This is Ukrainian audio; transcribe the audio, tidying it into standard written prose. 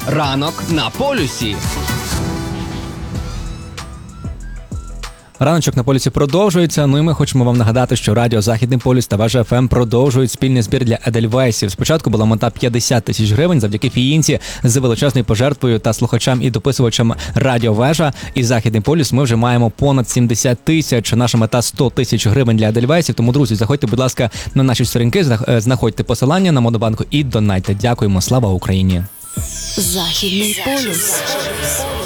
Ранок на полюсі. Раночок на полюсі продовжується, ну і ми хочемо вам нагадати, що Радіо Західний полюс та Вежа ФМ продовжують спільний збір для Едельвейсів. Спочатку була мета 50 тисяч гривень завдяки фіїнці з величезною пожертвою та слухачам і дописувачам Радіо Вежа і Західний полюс. Ми вже маємо понад 70 тисяч. Наша мета 100 тисяч гривень для Едельвейсів. Тому, друзі, заходьте, будь ласка, на наші сторінки, знаходьте посилання на Монобанку і донайте. Дякуємо. Слава Україні! Західний полюс.